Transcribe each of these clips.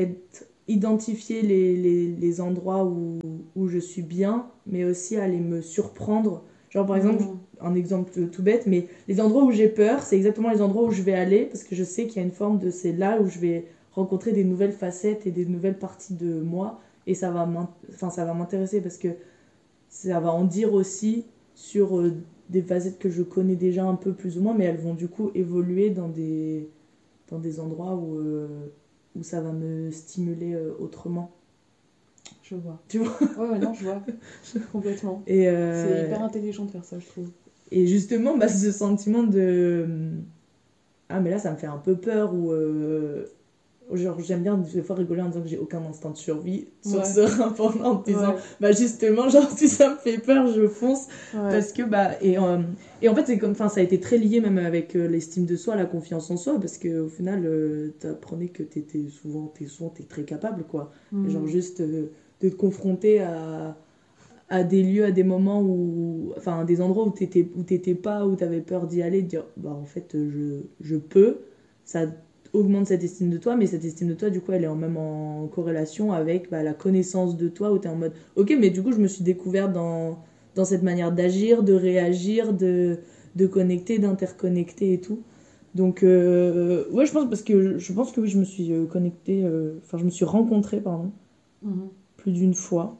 identifier les endroits où je suis bien, mais aussi aller me surprendre. Genre par exemple, un exemple tout bête, mais les endroits où j'ai peur, c'est exactement les endroits où je vais aller, parce que je sais qu'il y a une forme de... C'est là où je vais rencontrer des nouvelles facettes et des nouvelles parties de moi, et ça va m'intéresser, parce que ça va en dire aussi sur des facettes que je connais déjà un peu plus ou moins, mais elles vont du coup évoluer dans des endroits où ça va me stimuler autrement. Je vois. Tu vois? Ouais, non, je vois. Complètement. Et c'est hyper intelligent de faire ça, je trouve. Et justement, ce sentiment de... Ah, mais là, ça me fait un peu peur, ou... Genre, j'aime bien des fois rigoler en disant que j'ai aucun instinct de survie sur ce rapport en te disant, justement, genre, si ça me fait peur, je fonce. Parce que, et en fait, c'est comme, ça a été très lié même avec l'estime de soi, la confiance en soi, parce qu'au final, t'apprenais que t'es très capable, quoi. Et genre, juste de te confronter à des lieux, à des moments où... Enfin, des endroits où t'étais pas, où t'avais peur d'y aller, de dire, en fait, je peux. Ça augmente cette estime de toi, mais cette estime de toi, du coup, elle est même en corrélation avec la connaissance de toi, où t'es en mode, ok, mais du coup, je me suis découverte dans cette manière d'agir, de réagir, de connecter, d'interconnecter et tout. Donc, ouais, je pense que oui, je me suis connectée, je me suis rencontrée, pardon, plus d'une fois.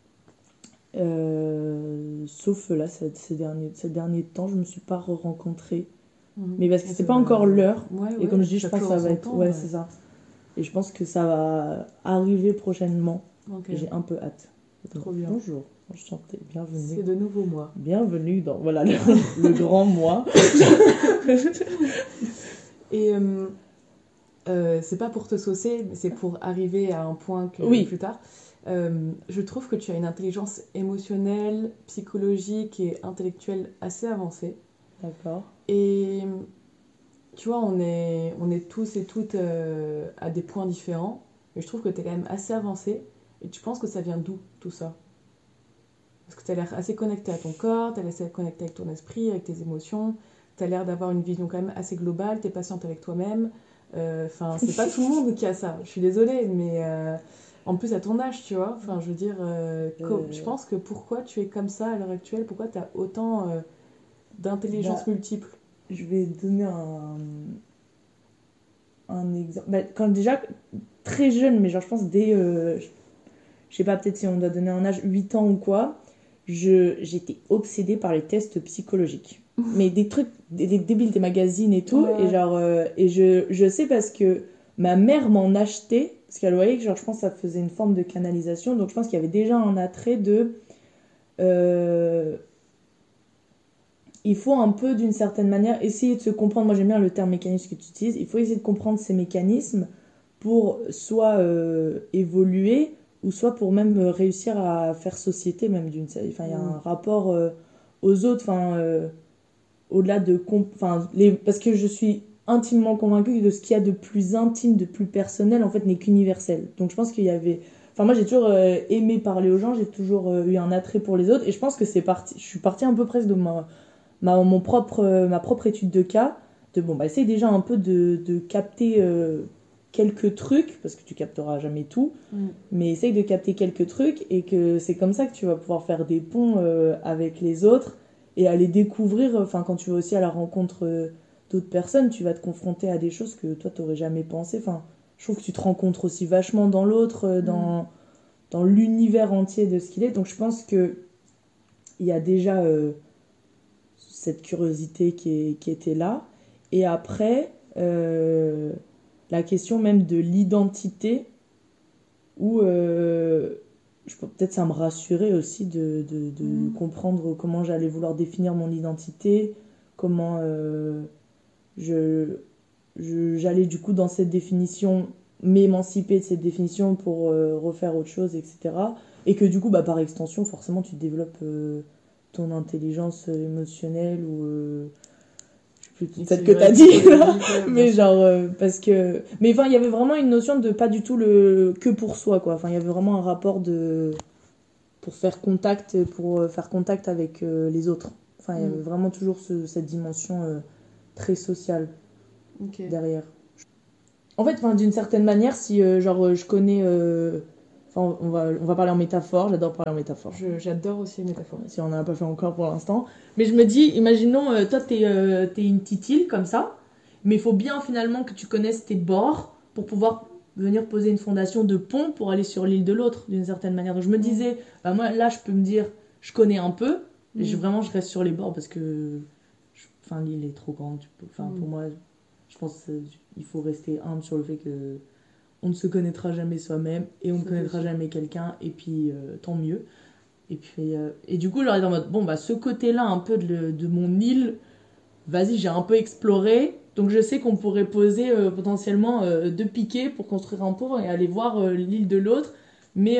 Sauf là, ces derniers temps, je me suis pas rencontrée. Mais parce que c'était pas encore l'heure. Et comme je dis, je pense que ça va être... Ouais, c'est ça. Et je pense que ça va arriver prochainement. Et j'ai un peu hâte. Trop bien. Bonjour, enchantée, bienvenue. C'est de nouveau moi. Bienvenue dans le grand moi. Et c'est pas pour te saucer, mais c'est pour arriver à un point plus tard. Je trouve que tu as une intelligence émotionnelle, psychologique et intellectuelle assez avancée. D'accord. Et tu vois, on est tous et toutes à des points différents. Mais je trouve que tu es quand même assez avancée. Et tu penses que ça vient d'où, tout ça? Parce que tu as l'air assez connecté à ton corps, tu as l'air assez connecté avec ton esprit, avec tes émotions. Tu as l'air d'avoir une vision quand même assez globale, tu es patiente avec toi-même. Enfin, c'est pas tout le monde qui a ça. Je suis désolée, mais en plus à ton âge, tu vois. Enfin, je veux dire, je pense que pourquoi tu es comme ça à l'heure actuelle, pourquoi tu as autant d'intelligence multiple? Je vais donner un exemple. Quand déjà, très jeune, mais genre je pense dès, je sais pas, peut-être si on doit donner un âge, 8 ans ou quoi, j'étais obsédée par les tests psychologiques. Mais des trucs, des débiles, des magazines et tout. Ouais. Et genre, et je sais parce que ma mère m'en achetait, parce qu'elle voyait que genre, je pense que ça faisait une forme de canalisation. Donc je pense qu'il y avait déjà un attrait de... il faut un peu, d'une certaine manière, essayer de se comprendre. Moi, j'aime bien le terme mécanisme que tu utilises. Il faut essayer de comprendre ces mécanismes pour soit évoluer, ou soit pour même réussir à faire société, même d'une... Enfin, il y a un rapport aux autres, au-delà de... parce que je suis intimement convaincue que ce qu'il y a de plus intime, de plus personnel, en fait, n'est qu'universel. Donc, je pense qu'il y avait... Enfin, moi, j'ai toujours aimé parler aux gens, j'ai toujours eu un attrait pour les autres, et je pense que c'est parti... Je suis partie un peu presque de ma propre étude de cas, de essaye déjà un peu de capter quelques trucs, parce que tu capteras jamais tout, mais essaye de capter quelques trucs, et que c'est comme ça que tu vas pouvoir faire des ponts avec les autres, et aller découvrir, quand tu vas aussi à la rencontre d'autres personnes, tu vas te confronter à des choses que toi t'aurais jamais pensé. Je trouve que tu te rencontres aussi vachement dans l'autre, dans l'univers entier de ce qu'il est. Donc je pense que il y a déjà cette curiosité qui était là. Et après, la question même de l'identité, où peut-être ça me rassurait aussi de comprendre comment j'allais vouloir définir mon identité, comment j'allais du coup dans cette définition m'émanciper de cette définition pour refaire autre chose, etc. Et que du coup, par extension, forcément, tu développes ton intelligence émotionnelle, ou peut-être que t'as dit là, mais genre parce que mais il y avait vraiment une notion de pas du tout le que pour soi, quoi. Il y avait vraiment un rapport pour faire contact avec les autres. Il y avait vraiment toujours cette dimension très sociale derrière. En fait, d'une certaine manière, si je connais... on va parler en métaphore, j'adore parler en métaphore. J'adore aussi les métaphores. Si on n'en a pas fait encore pour l'instant. Mais je me dis, imaginons, toi, t'es une petite île comme ça, mais il faut bien finalement que tu connaisses tes bords pour pouvoir venir poser une fondation de pont pour aller sur l'île de l'autre, d'une certaine manière. Donc je me disais, moi, là, je peux me dire, je connais un peu, et vraiment, je reste sur les bords parce que l'île est trop grande. Pour moi, je pense qu'il faut rester humble sur le fait que on ne se connaîtra jamais soi-même et on ne connaîtra jamais quelqu'un, et puis tant mieux. Et puis et du coup, j'aurais dit en mode, bon, bah, ce côté-là, un peu de mon île, vas-y, j'ai un peu exploré. Donc, je sais qu'on pourrait poser potentiellement 2 piquets pour construire un pont et aller voir l'île de l'autre. Mais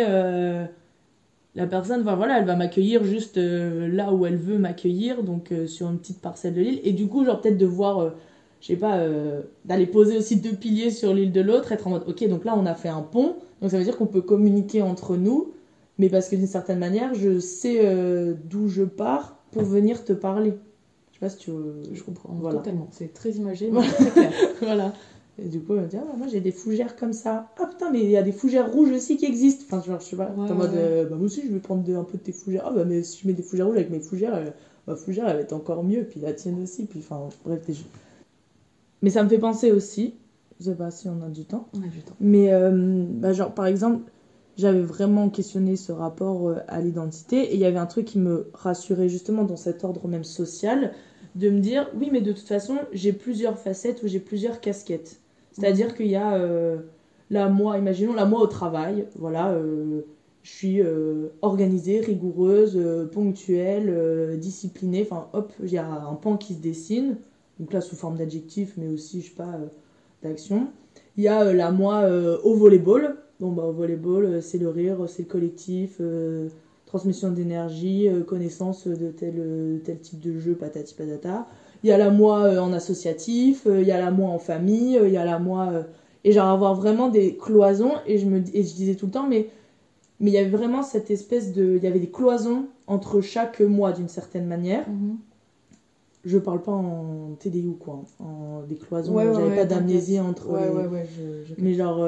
la personne, voilà, elle va m'accueillir juste là où elle veut m'accueillir, donc sur une petite parcelle de l'île. Et du coup, genre, peut-être de voir, je sais pas, d'aller poser aussi 2 piliers sur l'île de l'autre, être en mode, ok, donc là, on a fait un pont. Donc, ça veut dire qu'on peut communiquer entre nous. Mais parce que d'une certaine manière, je sais d'où je pars pour venir te parler. Je sais pas si tu veux... Je comprends voilà. Totalement. C'est très imagé, mais c'est très clair. Voilà. Et du coup, elle me dit, moi j'ai des fougères comme ça. Ah putain, mais il y a des fougères rouges aussi qui existent. Enfin, je sais pas. Ouais, en mode, moi aussi, je vais prendre un peu de tes fougères. Ah bah, mais si je mets des fougères rouges avec mes fougères, ma fougère, elle va être encore mieux. Puis la tienne aussi. Puis enfin, bref, mais ça me fait penser aussi, je sais pas si on a du temps. On a du temps. Mais, genre, par exemple, j'avais vraiment questionné ce rapport à l'identité, et il y avait un truc qui me rassurait justement dans cet ordre même social, de me dire, oui, mais de toute façon, j'ai plusieurs facettes ou j'ai plusieurs casquettes. C'est-à-dire qu'il y a imaginons la moi au travail, voilà, je suis organisée, rigoureuse, ponctuelle, disciplinée, enfin hop, il y a un pan qui se dessine, donc là sous forme d'adjectif, mais aussi, je sais pas, d'action. Il y a la moi au volleyball. Bon, bah, au volleyball, c'est le rire, c'est le collectif, transmission d'énergie, connaissance de tel type de jeu, patati patata. Il y a la moi en associatif, il y a la moi en famille, il y a la moi... et genre avoir vraiment des cloisons, et je disais tout le temps, mais il y avait vraiment cette espèce de... Il y avait des cloisons entre chaque moi, d'une certaine manière. Je parle pas en TDI ou quoi, en des cloisons, j'avais pas d'amnésie entre... Mais genre...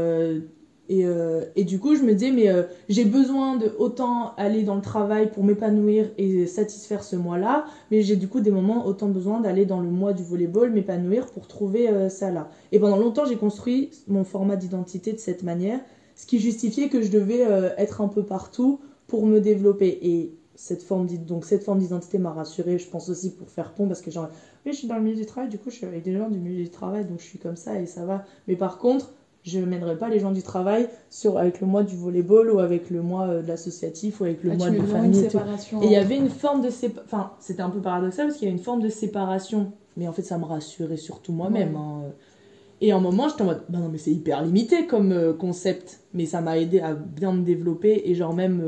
et du coup, je me disais, mais j'ai besoin de autant aller dans le travail pour m'épanouir et satisfaire ce moi-là, mais j'ai du coup des moments autant besoin d'aller dans le moi du volleyball, m'épanouir pour trouver ça là. Et pendant longtemps, j'ai construit mon format d'identité de cette manière, ce qui justifiait que je devais être un peu partout pour me développer. Et cette forme d'identité m'a rassurée, je pense aussi pour faire pont, parce que genre, oui, je suis dans le milieu du travail, du coup, je suis avec des gens du milieu du travail, donc je suis comme ça et ça va. Mais par contre, je ne mènerai pas les gens du travail avec le moi du volleyball ou avec le moi de l'associatif ou avec le moi de famille. Et il y avait une forme de séparation. Enfin, c'était un peu paradoxal parce qu'il y avait une forme de séparation. Mais en fait, ça me rassurait surtout moi-même. Hein. Et à un moment, j'étais en mode, bah non, mais c'est hyper limité comme concept. Mais ça m'a aidé à bien me développer et genre même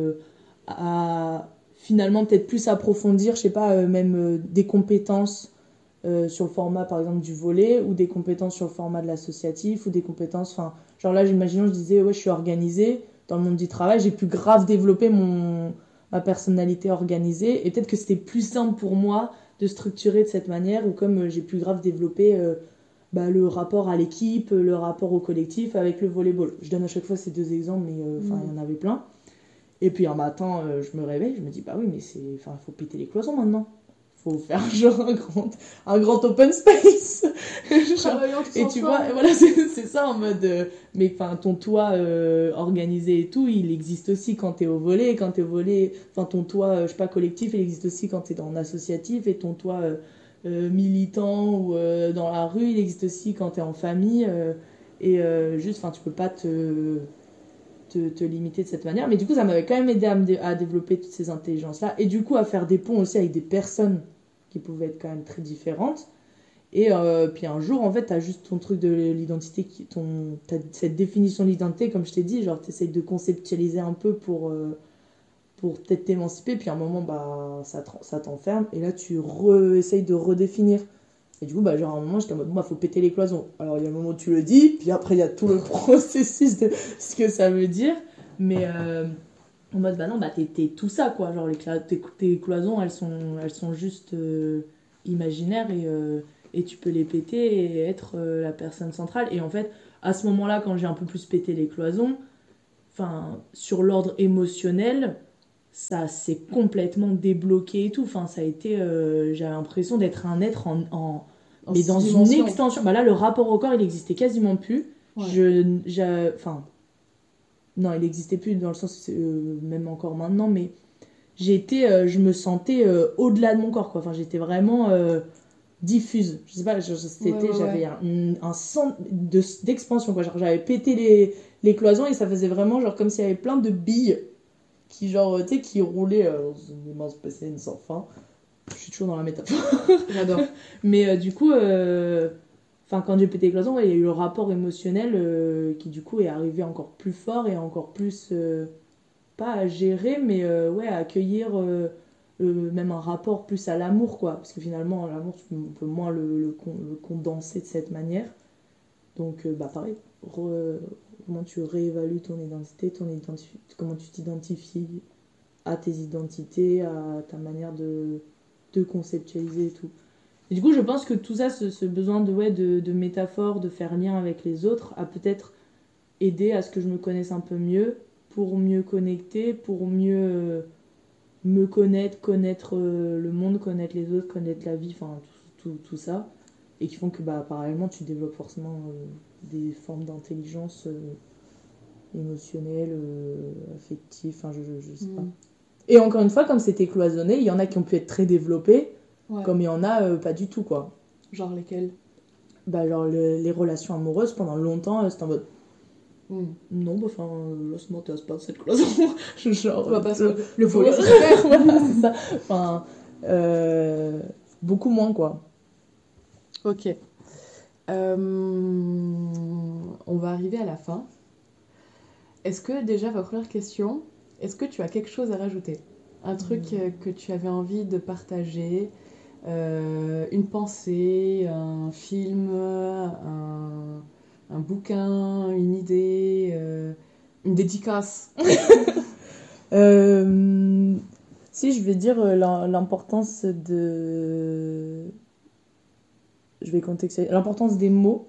à finalement peut-être plus approfondir, je sais pas, même des compétences. Sur le format par exemple du volley, ou des compétences sur le format de l'associatif, ou des compétences, enfin genre là j'imaginons, je disais ouais, je suis organisée dans le monde du travail, j'ai pu grave développer ma personnalité organisée, et peut-être que c'était plus simple pour moi de structurer de cette manière, ou comme j'ai pu grave développer le rapport à l'équipe, le rapport au collectif avec le volleyball. Je donne à chaque fois ces 2 exemples, mais il y en avait plein. Et puis un matin je me réveille, je me dis bah oui, mais il faut péter les cloisons maintenant, faut faire genre un grand open space. Genre, et tu vois, et voilà, c'est ça en mode mais enfin ton toit organisé et tout, il existe aussi quand t'es au volley, enfin ton toit je sais pas collectif, il existe aussi quand t'es dans l'associatif, et ton toit militant ou dans la rue, il existe aussi quand t'es en famille, et juste enfin tu peux pas te limiter de cette manière. Mais du coup, ça m'avait quand même aidé à développer toutes ces intelligences-là. Et du coup, à faire des ponts aussi avec des personnes qui pouvaient être quand même très différentes. Et puis un jour, en fait, t'as juste ton truc de l'identité, t'as cette définition de l'identité, comme je t'ai dit, genre t'essayes de conceptualiser un peu pour peut-être t'émanciper. Puis à un moment, bah, ça t'enferme. Et là, tu essayes de redéfinir. Et du coup, bah, genre à un moment, j'étais en mode, faut péter les cloisons. Alors, il y a le moment où tu le dis, puis après, il y a tout le processus de ce que ça veut dire. Mais en mode, bah non, bah, t'es tout ça, quoi. Genre, tes cloisons, elles sont juste imaginaires, et tu peux les péter et être la personne centrale. Et en fait, à ce moment-là, quand j'ai un peu plus pété les cloisons, enfin, sur l'ordre émotionnel, ça s'est complètement débloqué et tout. Enfin, ça a été... j'ai l'impression d'être un être mais dans une extension. Bah là, le rapport au corps, il existait quasiment plus. Ouais. Enfin, non, il n'existait plus dans le sens, même encore maintenant, mais je me sentais au-delà de mon corps, quoi. Enfin, j'étais vraiment diffuse. Je sais pas, j'avais un sens d'expansion, quoi. Genre, j'avais pété les cloisons et ça faisait vraiment genre comme s'il y avait plein de billes qui, genre, tu sais, qui roulaient dans une immense piscine sans fin. Je suis toujours dans la métaphore. J'adore. Mais du coup, quand j'ai pété les cloisons, il y a eu le rapport émotionnel qui, du coup, est arrivé encore plus fort et encore plus, pas à gérer, mais à accueillir même un rapport plus à l'amour, quoi. Parce que finalement, l'amour, on peut moins le condenser de cette manière. Donc, pareil, comment tu réévalues ton identité, comment tu t'identifies à tes identités, à ta manière de conceptualiser et tout. Et du coup, je pense que tout ça, ce besoin de métaphores, de faire lien avec les autres, a peut-être aidé à ce que je me connaisse un peu mieux, pour mieux connecter, pour mieux me connaître le monde, connaître les autres, connaître la vie, enfin tout ça. Et qui font que parallèlement, tu développes forcément des formes d'intelligence émotionnelle, affective, enfin je sais pas. Et encore une fois, comme c'était cloisonné, il y en a qui ont pu être très développés, comme il y en a pas du tout, quoi. Genre lesquels? Genre les relations amoureuses, pendant longtemps, c'était en mode non, là, ça m'intéresse pas cette cloison. Genre, parce que le volet, c'est super. Voilà, c'est ça. Enfin, beaucoup moins, quoi. Ok. On va arriver à la fin. Est-ce que déjà, ma première question, est-ce que tu as quelque chose à rajouter? Un truc que tu avais envie de partager, une pensée, un film, un bouquin, une idée, une dédicace? Si, je vais dire l'importance de... Je vais contextualiser. L'importance des mots.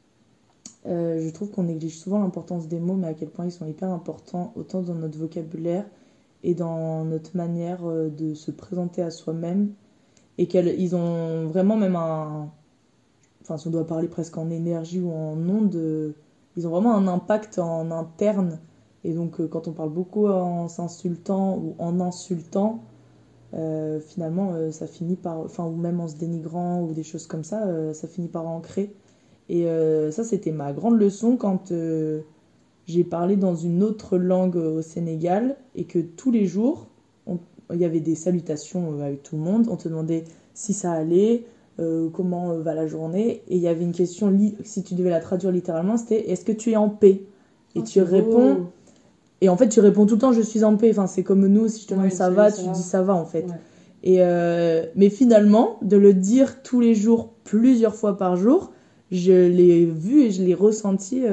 Je trouve qu'on néglige souvent l'importance des mots, mais à quel point ils sont hyper importants, autant dans notre vocabulaire et dans notre manière de se présenter à soi-même. Et qu'ils ont vraiment même un... Enfin, si on doit parler presque en énergie ou en onde, ils ont vraiment un impact en interne. Et donc, quand on parle beaucoup en s'insultant ou en insultant, finalement, ça finit par... Enfin, ou même en se dénigrant ou des choses comme ça, ça finit par ancrer. Et ça, c'était ma grande leçon quand j'ai parlé dans une autre langue au Sénégal et que tous les jours, il y avait des salutations avec tout le monde. On te demandait si ça allait, comment va la journée. Et il y avait une question, si tu devais la traduire littéralement, c'était « Est-ce que tu es en paix ?» Et tu réponds... Beau. Et en fait, tu réponds tout le temps « Je suis en paix ». Enfin, c'est comme nous, si je te demande ça va, tu dis « ça va » en fait. Ouais. Et, mais finalement, de le dire tous les jours, plusieurs fois par jour, je l'ai vu et je l'ai ressenti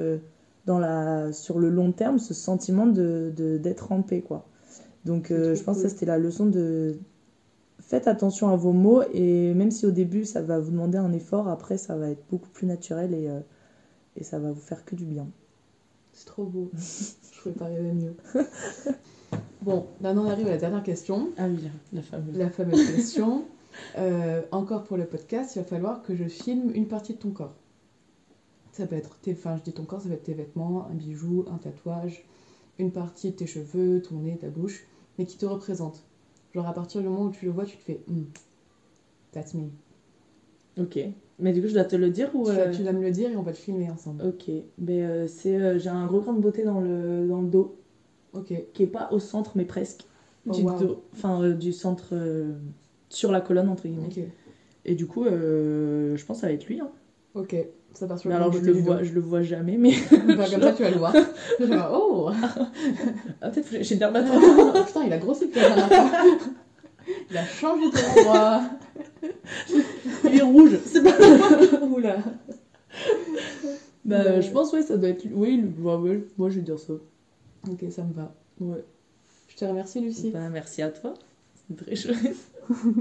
sur le long terme, ce sentiment d'être en paix, quoi. Donc, je pense que ça, c'était la leçon de... Faites attention à vos mots et même si au début, ça va vous demander un effort, après, ça va être beaucoup plus naturel et ça va vous faire que du bien. C'est trop beau. Je pouvais pas rêver mieux. Bon, maintenant on arrive à la dernière question. Ah oui, la fameuse. La fameuse question. Encore pour le podcast, il va falloir que je filme une partie de ton corps. Ça peut être, je dis ton corps, ça peut être tes vêtements, un bijou, un tatouage, une partie de tes cheveux, ton nez, ta bouche, mais qui te représente. Genre à partir du moment où tu le vois, tu te fais that's me. Ok. Mais du coup, je dois te le dire ou tu dois me le dire et on va le filmer ensemble. Ok. Mais j'ai un gros grain de beauté dans le dos. Ok. Qui est pas au centre, mais presque. Dos. Enfin, du centre sur la colonne, entre guillemets. Okay. Et du coup, je pense que ça va être lui. Hein. Ok. Ça part sur alors, je le vois jamais, mais... Comme ça, tu vas le voir. Je vais voir, oh peut-être que j'ai le dermatologue. Putain, il a grossi depuis la dernière fois. Il a changé d'endroit. Il est rouge. C'est pas... Oula. Je pense, ça doit être... Oui, moi, je vais dire ça. Ok, ça me va. Ouais. Je te remercie, Lucie. Merci à toi. C'est très chouette.